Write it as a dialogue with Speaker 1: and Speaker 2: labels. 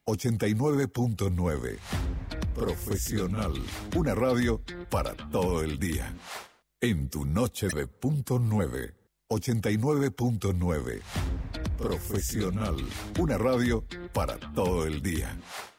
Speaker 1: 89.9. Profesional. Una radio para todo el día. En tu noche de punto 9. 89.9. Profesional. Una radio para todo el día.